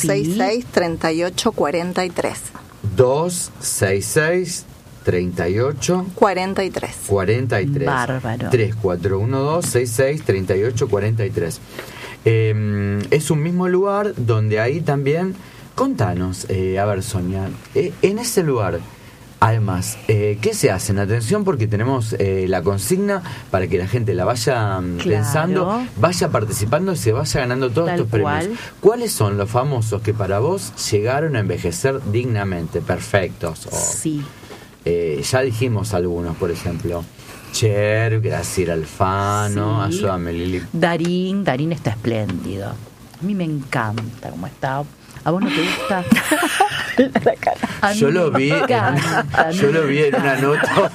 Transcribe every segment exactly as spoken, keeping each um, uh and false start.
seis seis, treinta y ocho, cuarenta y tres. dos seis seis, treinta y ocho, cuarenta y tres. cuarenta y tres. Bárbaro. tres cuatro uno dos, seis seis, treinta y ocho, cuarenta y tres. Eh, es un mismo lugar donde ahí también, contanos, eh, a ver Sonia, eh, en ese lugar, además, eh, ¿qué se hace? Atención, porque tenemos eh, la consigna para que la gente la vaya Claro. pensando, vaya participando y se vaya ganando todos Tal estos premios. cual. ¿Cuáles son los famosos que para vos llegaron a envejecer dignamente, perfectos? O, Sí. eh, ya dijimos algunos, por ejemplo, Cher, Graciela Alfano, Sí. ayúdame Lili. Darín, Darín está espléndido. A mí me encanta cómo está. ¿A vos no te gusta? A mí Yo lo me vi, en, encanta, yo ¿no? lo vi en una nota.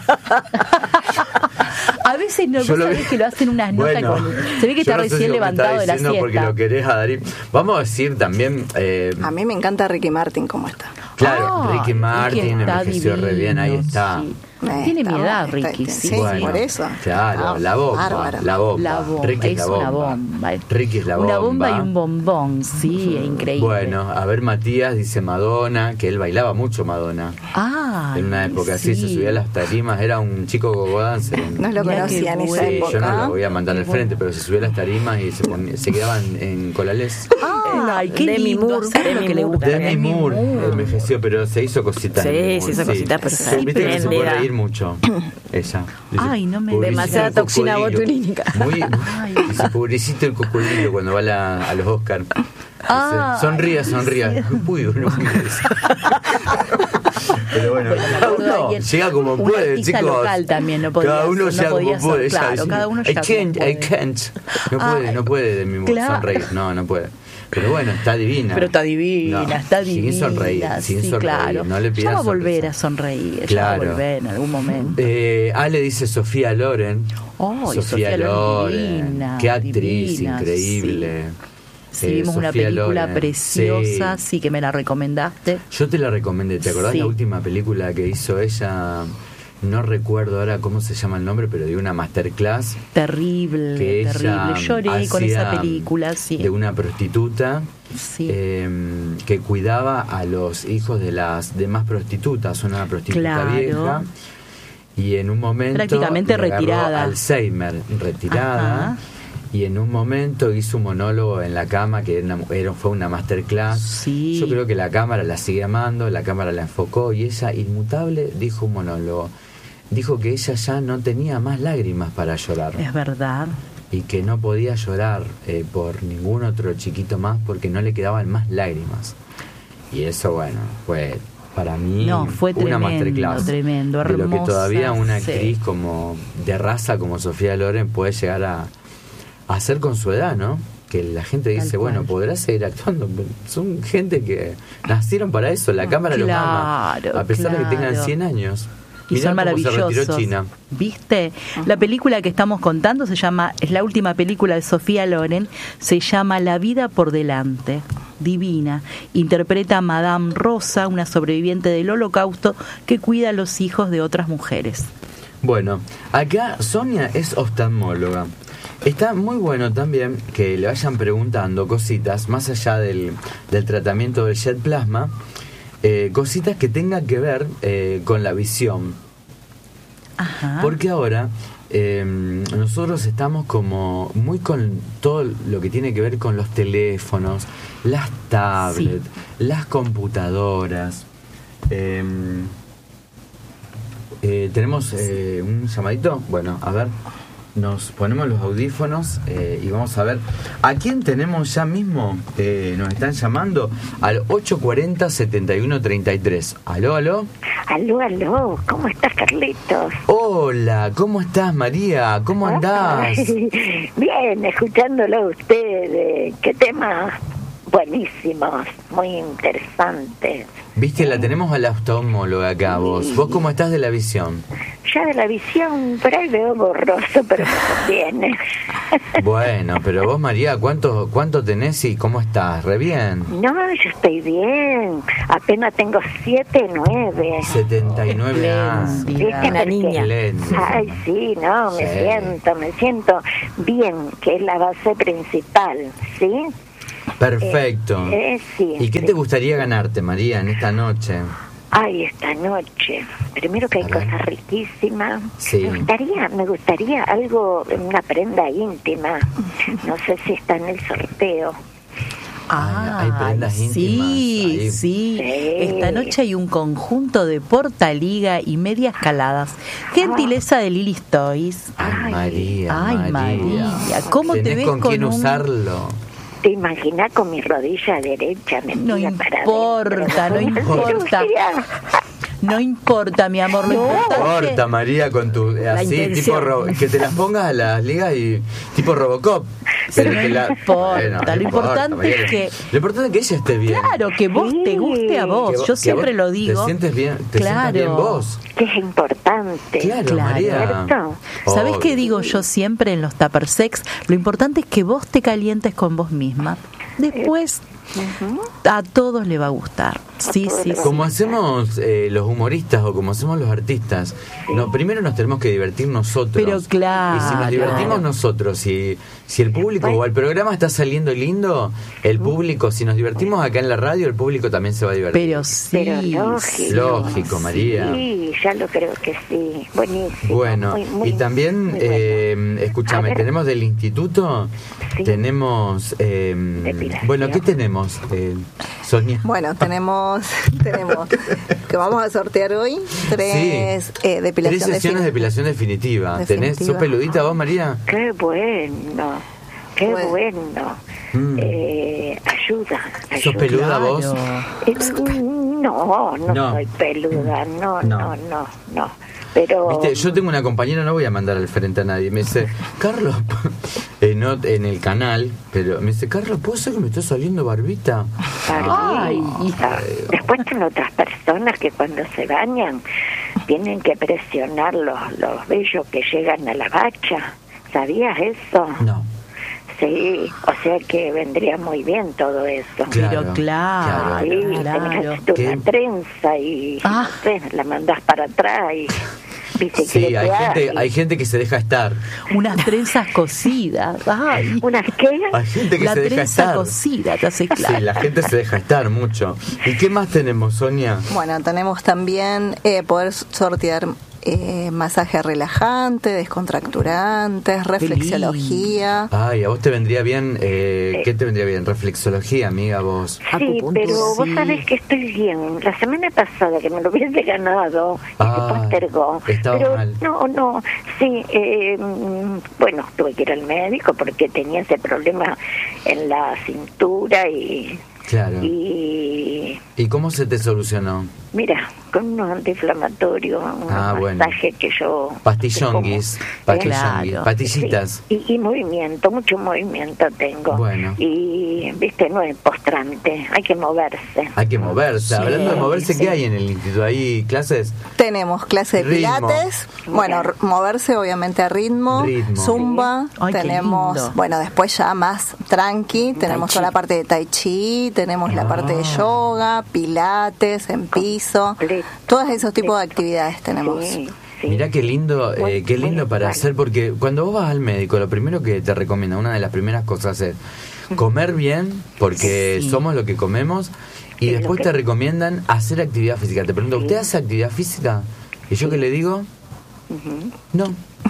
A veces no, Yo vos lo sabés vi. que lo hacen unas notas Bueno, con... Se ve que yo está no sé si recién vos me levantado estás de la diciendo porque siesta. lo querés a Darín. Vamos a decir también, eh, A mí me encanta Ricky Martin cómo está. claro, Ah, Ricky Martin está envejeció re bien, ahí divino, está. sí. Eh, Tiene está mi edad, bueno, está- Ricky, está- sí. sí, Bueno, por eso. claro, Ah, la bomba, bárbaro. la bomba. La bomba, Ricky es, es la una bomba. bomba. Ricky es la bomba. Una bomba y un bombón, sí, es increíble. Bueno, a ver, Matías dice Madonna, que él bailaba mucho Madonna. Ah, En una época así, se subía a las tarimas, era un chico gogo dancer. No lo Mirá conocía qué en esa bueno. Sí, época. yo no lo voy a mandar al Qué frente, bueno. pero se subía a las tarimas y se, ponía- se quedaban en colales. Ay, qué Demi lindo, Moore, hacer lo Demi que le Moore. gusta. Demi Moore envejeció, pero se hizo cositas. Sí, Demi se Moore, hizo cositas, pero Sí, viste que no se puede espléndida. reír mucho. Ella. Dice, Ay, no me- "Pobrecito Demasiada el toxina cocodrilo". botulínica. Muy, Ay. dice, pobrecito el cocodrilo cuando va a, la- a los Oscars. Ah, sonría, sonría. Uy, no mires. Pero bueno, cada uno llega como Una puede, artista chicos. local también no podía cada uno ser, no llega como podía ser, puede. ella claro, dice, cada uno I llega como can't, I puede. can't. No puede, Ay, no puede de mi claro. sonreír. No, no puede. Pero bueno, está divina. Pero está divina, No, está divina. Sin sonreír, sin sí, sonreír. claro. No le Ya pidas va a volver sonrisa. a sonreír, ya va a Claro. volver en algún momento. Eh, Ale dice Sofía Loren. Ay, Sofía Sofía Loren, Loren. divina, Qué actriz divina, increíble. Sí, Eh, vimos una Sofía película Loren. preciosa, Sí. sí. que me la recomendaste. Yo te la recomendé. ¿Te acordás Sí. la última película que hizo ella? No recuerdo ahora cómo se llama el nombre, pero de una masterclass Terrible, que ella terrible. Lloré con hacía esa película, sí. de una prostituta Sí. eh, que cuidaba a los hijos de las demás prostitutas, una prostituta Claro. vieja, y en un momento Prácticamente le agarró retirada. Alzheimer, retirada. Ajá. Y en un momento hizo un monólogo en la cama que era una- era- fue una masterclass. Sí. Yo creo que la cámara la sigue amando, la cámara la enfocó y ella, inmutable, dijo un monólogo. Dijo que ella ya no tenía más lágrimas para llorar Es verdad. y que no podía llorar eh, por ningún otro chiquito más porque no le quedaban más lágrimas. Y eso, bueno, fue para mí No, fue una tremendo, masterclass. tremendo, de lo que hermosa, todavía una sí. actriz como de raza como Sofía Loren puede llegar a, a hacer con su edad, ¿no? Que la gente dice, Tal bueno, cual. podrá seguir actuando. Son gente que nacieron para eso, la cámara los ama, Claro, a pesar de que tengan claro. cien años. Y Mirá son cómo se retiró maravillosos. China. ¿Viste? La película que estamos contando se llama, es la última película de Sofía Loren, se llama La vida por delante. Divina. Interpreta a Madame Rosa, una sobreviviente del Holocausto que cuida a los hijos de otras mujeres. Bueno, acá Sonia es oftalmóloga. Está muy bueno también que le vayan preguntando cositas, más allá del, del tratamiento del jet plasma, eh, cositas que tengan que ver eh, con la visión. Ajá. Porque ahora eh, nosotros estamos como muy con todo lo que tiene que ver con los teléfonos, las tablets, las computadoras. Eh, eh, tenemos eh, un llamadito. Bueno, a ver, nos ponemos los audífonos eh, y vamos a ver a quién tenemos ya mismo. Eh, nos están llamando al ocho cuatro cero, siete uno tres tres. Aló, aló. Aló, aló, ¿cómo estás, Carlitos? Hola, ¿cómo estás, María? ¿Cómo andás? Bien, escuchándolo a ustedes. Qué temas buenísimos, muy interesantes. Viste, la tenemos a la oftalmóloga acá, vos. ¿Vos cómo estás de la visión? Ya de la visión, por ahí veo borroso, pero me conviene. Bueno, pero vos, María, ¿cuánto cuánto tenés y cómo estás? ¿Re bien? No, yo estoy bien. Apenas tengo siete, nueve. setenta y nueve años. Espléndida. ¿Viste? Una niña. Excelente. Ay, sí, no, me Sí. siento, me siento bien, que es la base principal, ¿sí? Perfecto. Eh, eh, sí, ¿Y qué sí. te gustaría ganarte, María, en esta noche? Ay, esta noche. Primero que hay A ver. cosas riquísimas. Sí. Me gustaría, me gustaría algo, una prenda íntima. No sé si está en el sorteo. Ah, hay prendas sí, íntimas ahí. sí. Sí. Esta noche hay un conjunto de portaliga y medias caladas. Gentileza de Lily's Toys. Ay, Ay. María, Ay, María, ¿cómo te ¿Tenés ves con con quién un- usarlo? ¿Te imaginas con mi rodilla derecha No metida para importa, adentro? no importa. No importa, mi amor, lo No. importante- Corta, María, con tu así intención. tipo ro- que te las pongas a las ligas y tipo Robocop. Pero que no la- importa, lo importante María. es que- lo importante es que ella esté bien. Claro, que vos te guste a vos. Que vos- Yo que siempre vos lo digo. Te sientes bien, te sientas Claro. bien vos. Que es importante. Claro, Claro. María. ¿Cierto? ¿Sabés Obvio. qué digo yo siempre en los tupper sex? Lo importante es que vos te calientes con vos misma. Después Ujú. a todos le va a gustar. Sí, todos sí, le va a sí. Como hacemos eh, los humoristas o como hacemos los artistas, no, primero nos tenemos que divertir nosotros. Pero claro. Y si nos divertimos nosotros, si, si el público o el programa está saliendo lindo, el público, si nos divertimos acá en la radio, el público también se va a divertir. Pero sí. Pero lógico. Lógico, María. Sí, ya lo creo que sí. Buenísimo. Bueno, muy, muy, y también, muy bueno. eh, escúchame, A ver. tenemos del instituto, Sí. tenemos, eh, Depilación. bueno, ¿qué tenemos, eh, Sonia? Bueno, tenemos, tenemos que vamos a sortear hoy tres Sí. eh, depilación Tres sesiones de definitiva. depilación definitiva. ¿Tenés, Definitiva. sos peludita vos, María? Qué bueno. Qué Bueno. bueno. Mm. Eh, ayuda. ¿Sos ayuda. peluda Claro. vos? Eh, no, no, No. soy peluda. No, No. no, no, no. Pero. Viste, yo tengo una compañera, no voy a mandar al frente a nadie, me dice, Carlos, eh, no en el canal, pero me dice, Carlos, ¿puedo ser que me esté saliendo barbita? Ay. Barbita. Después están otras personas que cuando se bañan tienen que presionar los, los vellos que llegan a la bacha. ¿Sabías eso? No. Sí, o sea que vendría muy bien todo eso. Claro, Pero claro, Sí, tenés que claro. hacerte ¿Qué? una trenza y Ah. no sé, la mandás para atrás y Sí, bicicletear hay gente, y- hay gente que se deja estar. Unas trenzas cosidas. Ay. ¿Unas qué? Hay gente que La se deja trenza estar. cosida te hace claro. Sí, la gente se deja estar mucho. ¿Y qué más tenemos, Sonia? Bueno, tenemos también eh, poder sortear eh, masaje relajante, descontracturantes, reflexología. Ay, a vos te vendría bien, eh, ¿qué te vendría bien? Reflexología, amiga, vos. Sí, Acupuntura. pero vos Sí. sabés que estoy bien. La semana pasada que me lo hubiese ganado y Ah, se postergó. estaba pero mal. no, no, sí, eh, mm, bueno, tuve que ir al médico porque tenía ese problema en la cintura y... Claro. Y ¿Y cómo se te solucionó? mira, con unos antiinflamatorios, un Ah, bueno. masaje que yo... Pastillonguis, como, pastillonguis, Claro. pastillitas. Sí, y, y movimiento, mucho movimiento tengo. Bueno. Y, viste, no es postrante, hay que moverse. Hay que moverse. Sí, Hablando de moverse, sí. ¿qué hay en el instituto? ¿Hay clases? Tenemos clase de Ritmo. pilates, bueno, r- moverse obviamente a ritmo, Ritmo. zumba, Ay, qué tenemos, lindo. bueno, después ya más tranqui, tenemos chi. toda la parte de tai chi, tenemos la parte de yoga, pilates en piso, Completo. todos esos tipos de actividades tenemos. Sí, sí. Mirá qué lindo, eh, Muy- qué muy lindo para actual. hacer, porque cuando vos vas al médico, lo primero que te recomienda, una de las primeras cosas es comer bien, porque Sí. somos lo que comemos, y Sí, después lo que- te recomiendan hacer actividad física. Te pregunto, ¿usted hace actividad física? Y yo que le digo, Ujú. no.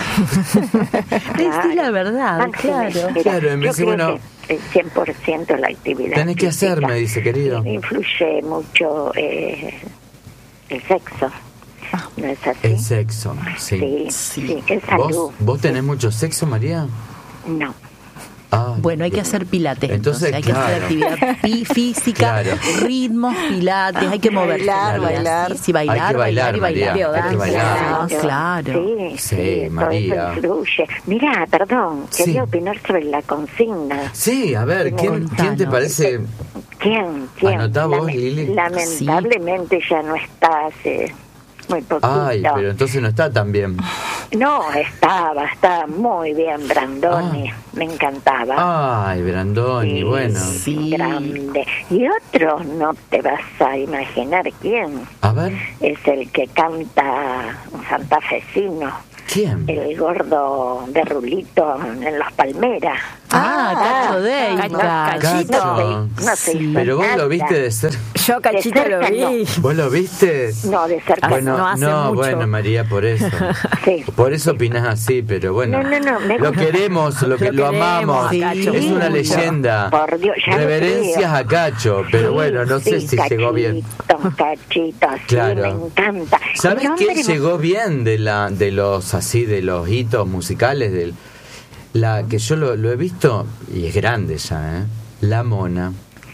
Es la verdad, Máxime, claro. mira, Claro, en yo vez de, creo bueno, que el cien por ciento la actividad tenés que física. hacer, me dice, querido. Influye mucho eh, el sexo, ¿no es así? El sexo, sí. Sí, Sí. sí, es salud. ¿Vos, ¿Vos tenés mucho sexo, María? No. Ah, Bueno, hay que hacer pilates. Entonces, Entonces, hay que hacer claro. actividad pi- física, Claro. ritmos, pilates, hay que moverse. Bailar, en realidad. bailar. Sí, sí, bailar, Hay que bailar, y bailar. María, hay que bailar. Ah, claro. Sí, Sí, sí, todo María. eso influye. Mira, perdón, Sí. quería opinar sobre la consigna. Sí, a ver, ¿quién, Contanos. ¿quién te parece? ¿Quién? ¿Quién? Anotá vos, Lame- Lili. Lamentablemente ya no está hace muy poquito. Ay, pero entonces no está tan bien. No, estaba, estaba muy bien Brandoni, me encantaba. Ay, Brandoni, Sí, bueno. Sí. grande. Y otro, no te vas a imaginar quién, A ver, es el que canta un santafesino, ¿quién? el gordo de Rulito en Los Palmeras. Ah, Cacho Deica. Cachito. Cacho. No sé, Sí. Pero vos lo viste de ser... Yo Cachito De lo cerca, vi. ¿Vos lo viste? No, de cerca. Bueno, no hace no, mucho. bueno, María, por eso. Sí. Por eso opinás así, pero bueno. No, no, no, me lo gusta. queremos, lo que Lo lo amamos. queremos, Cacho, Es una mucho. leyenda. Por Dios, ya lo Reverencias creo. a Cacho, pero Sí, bueno, no sé sí, si llegó bien. Cachito, Cachito, sí, Claro. me encanta. ¿Sabes El quién hombre- llegó bien de la de los así de los hitos musicales del la que yo lo, lo he visto y es grande ya, ¿eh? La Mona.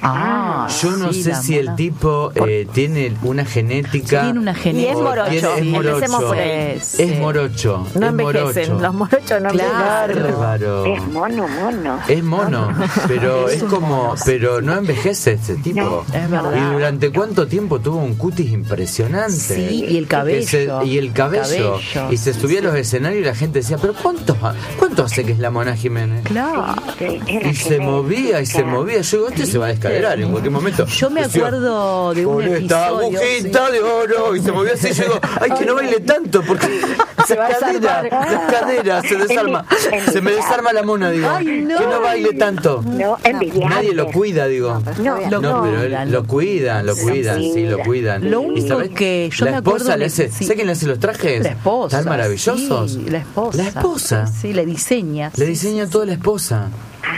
Ah, Yo no sí, sé la si el mona. tipo eh, tiene una genética. Tiene una genética. Y es o morocho. tiene- es Sí, empecemos morocho. por ahí. Sí. Es morocho. No es envejecen, morocho. los morochos no Claro. envejecen. Bárbaro. Es mono, mono. Es mono, pero Es es un como, mono. pero no envejece ese tipo. No, es verdad. Y durante cuánto tiempo tuvo un cutis impresionante. Sí, y el cabello. Que se- y el cabello. Cabello. Y se subía a los escenarios y la gente decía, pero ¿cuánto, cuánto hace que es la Mona Jiménez? Claro. Sí, era Y se genética. movía y se movía. Yo digo, este se va a descadrar en cualquier momento. Yo me Decía, acuerdo de un con esta episodio. agujita de oro. Y se movía así. Yo digo, ay, que no baile tanto porque Se va a las caderas, desarmar. las caderas se desarma. En mi- Se me desarma la Mona, digo. Ay, no. Que no baile tanto. No, envidiable. Nadie lo cuida, digo. No, Lo No, pero él- cuidan. lo cuidan, lo Lo cuidan, sí, lo cuidan. cuidan. Lo ¿Y único sabés? que yo la me esposa acuerdo le de- hace, sí. ¿sabés quién le hace los trajes? La esposa. ¿Están maravillosos? Sí, la esposa. La esposa. Sí, le diseña. Le sí, diseña sí, toda la esposa.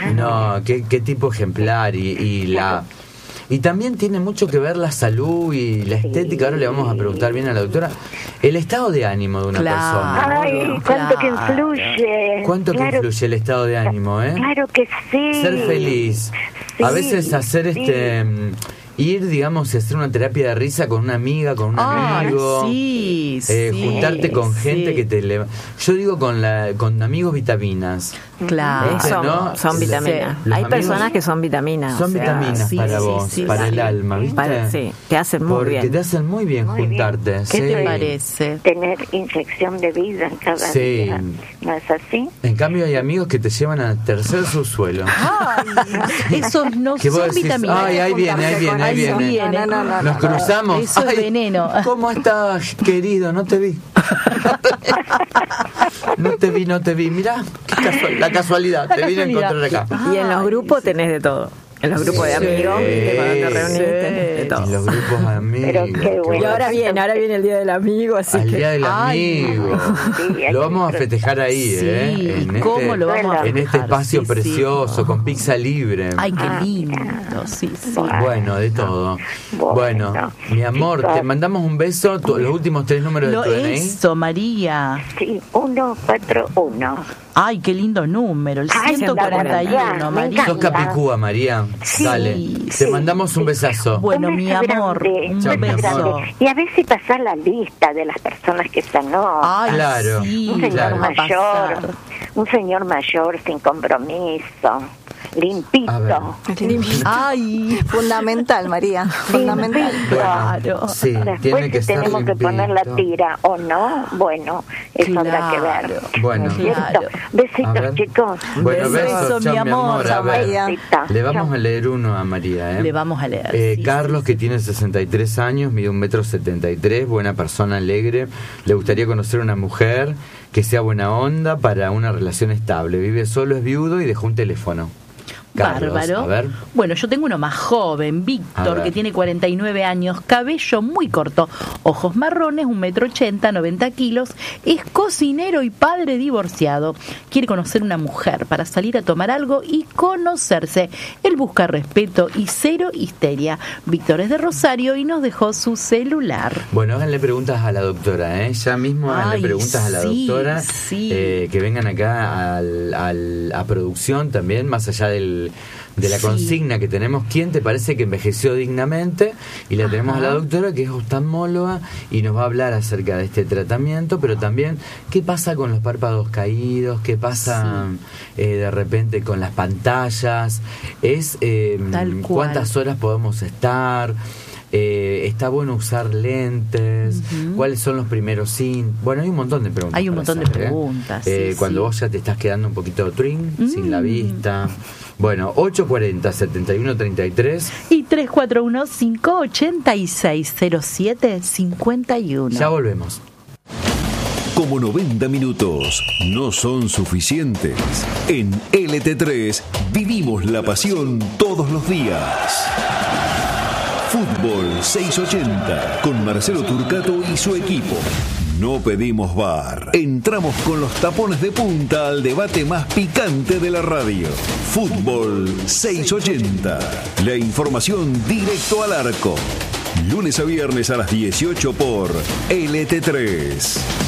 No, qué, qué tipo ejemplar y, y la... Y también tiene mucho que ver la salud y la estética. Ahora le vamos a preguntar bien a la doctora. El estado de ánimo de una Claro. persona. Ay, cuánto que Claro. influye. ¿Cuánto que Claro- influye el estado de ánimo, eh? Claro que sí. Ser feliz. A Sí, veces hacer sí. este mm, ir, digamos, y hacer una terapia de risa con una amiga, con un Ay, amigo. sí, eh, sí, juntarte con sí. gente que te eleva. Yo digo con la con amigos vitaminas. Claro. ¿Viste, Son, no? son vitaminas. Los Hay amigos personas que son vitaminas. Son o sea, vitaminas sí, para sí, vos, sí, para sí. el alma, ¿viste? para- sí, te hacen muy Porque bien. te hacen muy bien Muy bien. juntarte. ¿Qué sí. te parece? Tener inyección de vida en cada Sí. día. ¿No es así? En cambio hay amigos que te llevan al tercer subsuelo. Ay, esos no Que vos son decís, vitaminas. ay, ahí viene, ahí viene, ahí Ahí viene. viene. No, no, no, Nos cruzamos. Eso es Ay, veneno. ¿Cómo estás, querido? No te vi. No te vi, no te vi. Mirá, qué casual- la casualidad. La te vine a casualidad. encontrar acá. Y en los grupos tenés de todo. En los grupos de Sí. amigos, ¿viste? Cuando te reunís, Sí. tenés de En todo. los grupos de amigos. Pero qué qué bueno. Y ahora viene, ahora viene el día del amigo, así Al que. día del Ay, amigo. Sí, hay Lo que vamos a festejar ahí, Sí, ¿eh? En ¿cómo este, lo vamos a en este festejar? espacio Sí, sí. precioso, con pizza libre. Ay, qué Ah, lindo. Sí, sí. Bueno, de todo. Bueno, Bueno, mi amor, chicos. te mandamos un beso. Tu- los últimos tres números Lo de tu D N I. eso, María. Sí, uno, cuatro, uno. Ay, qué lindo número. El Ay, ciento cuarenta y me uno, María. Sos capicúa, María. Sí, Dale. sí, Te mandamos un besazo. Bueno, Un mi beso amor, grande, un Chao, mi beso. amor. Y a ver si pasás la lista de las personas que sanó. Ay, Claro, sí, un señor claro. va a mayor, pasar. un señor mayor sin compromiso, limpito. A ver. Ay, Fundamental, María. Fundamental. Limpito. claro. Sí, Después tiene que si ser tenemos que poner la limpito. tira o no, bueno, eso habrá que ver. Claro. Bueno. ¿No es cierto? Claro. A Besitos, ver. chicos. Bueno, Beso, besos, mi chao, mi amor. amor. A Chao, ver, María. Besita. le vamos Chao. a leer uno a María, ¿eh? Le vamos a leer. Eh, sí, Carlos, sí, que sí. tiene sesenta y tres años, mide un metro setenta y tres, buena persona, alegre. Le gustaría conocer una mujer que sea buena onda para una relación estable. Vive solo, es viudo y dejó un teléfono. Carlos, Bárbaro. a ver. Bueno, yo tengo uno más joven, A Víctor, ver. que tiene cuarenta y nueve años, cabello muy corto, ojos marrones, un metro ochenta, noventa kilos, es cocinero y padre divorciado. Quiere conocer una mujer para salir a tomar algo y conocerse. Él busca respeto y cero histeria. Víctor es de Rosario y nos dejó su celular. Bueno, háganle preguntas a la doctora, ¿eh? Ya mismo háganle Ay, preguntas a la sí, doctora. sí. eh, que vengan acá al, al- a producción también, más allá del, de la Sí. consigna que tenemos. ¿Quién te parece que envejeció dignamente? Y la tenemos a la Ajá. doctora, que es oftalmóloga, y nos va a hablar acerca de este tratamiento, pero también qué pasa con los párpados caídos, qué pasa eh, de repente con las pantallas, es eh, Tal cual. cuántas horas podemos estar. Eh, ¿Está bueno usar lentes? Ujú. ¿Cuáles son los primeros sin? Bueno, hay un montón de preguntas. Hay un para montón de hacer, ¿eh? preguntas, Eh, sí, cuando sí. vos ya te estás quedando un poquito trin, Mm. sin la vista. Bueno, ocho cuarenta, setenta y uno treinta y tres. Y tres cuatro uno, cinco ocho seis, cero siete cinco uno. Ya volvemos. Como noventa minutos no son suficientes, en L T tres vivimos la pasión todos los días. Fútbol seiscientos ochenta con Marcelo Turcato y su equipo. No pedimos V A R. Entramos con los tapones de punta al debate más picante de la radio. Fútbol seiscientos ochenta. La información directo al arco. Lunes a viernes a las dieciocho por L T tres.